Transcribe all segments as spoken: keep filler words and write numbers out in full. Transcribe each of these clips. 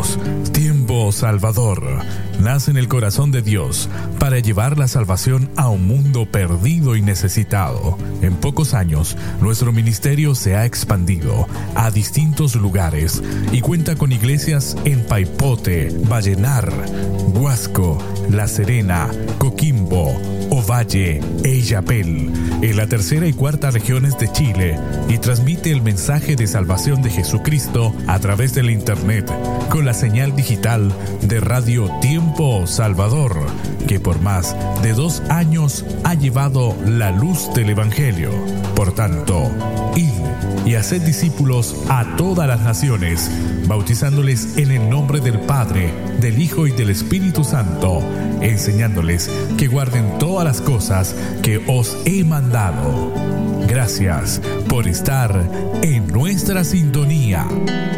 Presentamos Tiempo Salvador. Nace en el corazón de Dios para llevar la salvación a un mundo perdido y necesitado. En pocos años, nuestro ministerio se ha expandido a distintos lugares y cuenta con iglesias en Paipote, Vallenar, Huasco, La Serena, Coquimbo, Ovalle e Illapel, en la tercera y cuarta regiones de Chile, y transmite el mensaje de salvación de Jesucristo a través del internet con la señal digital de Radio Tiempo Salvador, que por más de dos años ha llevado la luz del Evangelio. Por tanto, id y haced discípulos a todas las naciones, bautizándoles en el nombre del Padre, del Hijo y del Espíritu Santo, enseñándoles que guarden todas las cosas que os he mandado. Gracias por estar en nuestra sintonía.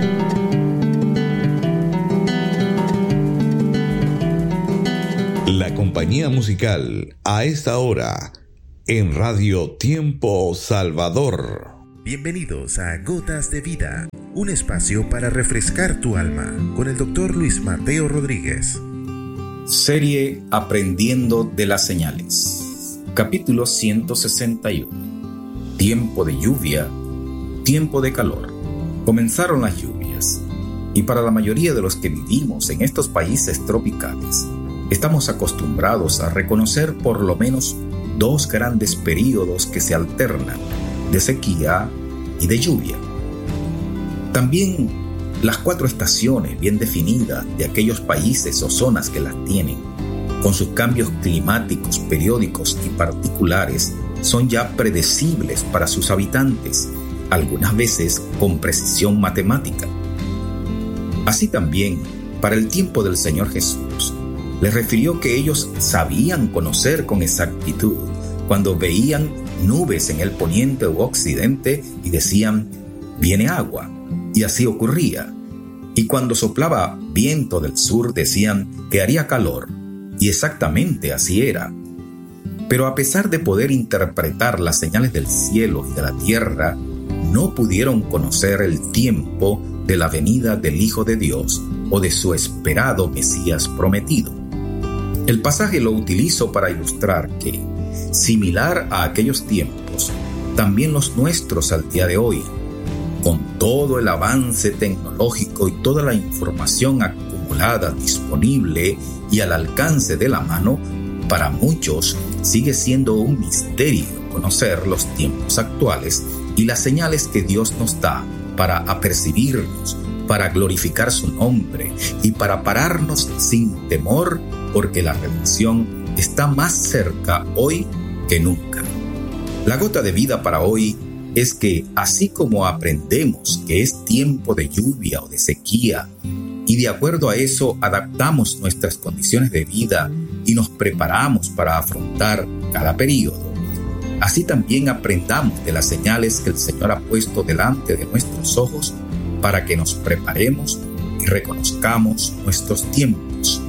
La compañía musical a esta hora en Radio Tiempo Salvador. Bienvenidos a Gotas de Vida, un espacio para refrescar tu alma con el doctor Luis Mateo Rodríguez. Serie Aprendiendo de las Señales. Capítulo ciento sesenta y uno. Tiempo de lluvia, tiempo de calor. Comenzaron las lluvias, y para la mayoría de los que vivimos en estos países tropicales, estamos acostumbrados a reconocer por lo menos dos grandes períodos que se alternan, de sequía y de lluvia. También las cuatro estaciones bien definidas de aquellos países o zonas que las tienen, con sus cambios climáticos periódicos y particulares, son ya predecibles para sus habitantes, algunas veces con precisión matemática. Así también, para el tiempo del Señor Jesús, les refirió que ellos sabían conocer con exactitud cuando veían nubes en el poniente u occidente y decían, viene agua, y así ocurría. Y cuando soplaba viento del sur decían que haría calor, y exactamente así era. Pero a pesar de poder interpretar las señales del cielo y de la tierra, no pudieron conocer el tiempo de la venida del Hijo de Dios o de su esperado Mesías prometido. El pasaje lo utilizo para ilustrar que, similar a aquellos tiempos, también los nuestros al día de hoy, con todo el avance tecnológico y toda la información acumulada, disponible y al alcance de la mano, para muchos sigue siendo un misterio conocer los tiempos actuales y las señales que Dios nos da para apercibirnos, para glorificar su nombre y para pararnos sin temor, porque la redención está más cerca hoy que nunca. La gota de vida para hoy es que, así como aprendemos que es tiempo de lluvia o de sequía, y de acuerdo a eso adaptamos nuestras condiciones de vida y nos preparamos para afrontar cada período, así también aprendamos de las señales que el Señor ha puesto delante de nuestros ojos para que nos preparemos y reconozcamos nuestros tiempos.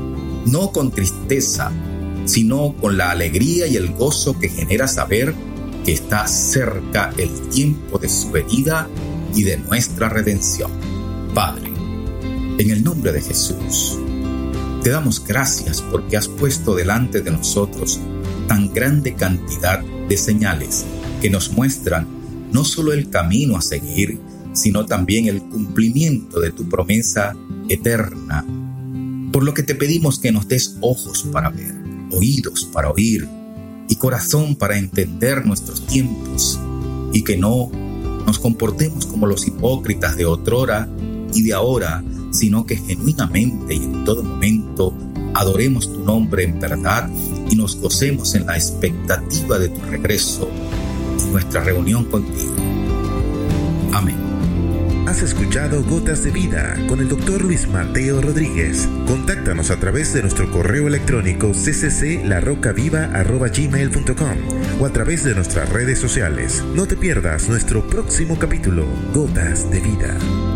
No con tristeza, sino con la alegría y el gozo que genera saber que está cerca el tiempo de su venida y de nuestra redención. Padre, en el nombre de Jesús, te damos gracias porque has puesto delante de nosotros tan grande cantidad de señales que nos muestran no solo el camino a seguir, sino también el cumplimiento de tu promesa eterna. Por lo que te pedimos que nos des ojos para ver, oídos para oír y corazón para entender nuestros tiempos, y que no nos comportemos como los hipócritas de otrora y de ahora, sino que genuinamente y en todo momento adoremos tu nombre en verdad y nos gocemos en la expectativa de tu regreso y nuestra reunión contigo. Amén. Has escuchado Gotas de Vida con el doctor Luis Mateo Rodríguez. Contáctanos a través de nuestro correo electrónico c c c la roca viva arroba gmail punto com o a través de nuestras redes sociales. No te pierdas nuestro próximo capítulo, Gotas de Vida.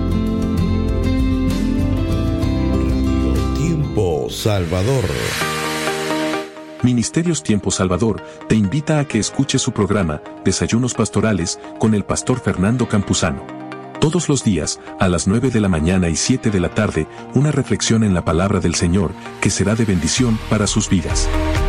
Tiempo Salvador. Ministerios Tiempo Salvador te invita a que escuches su programa Desayunos Pastorales con el pastor Fernando Campuzano. Todos los días, a las nueve de la mañana y siete de la tarde, una reflexión en la palabra del Señor, que será de bendición para sus vidas.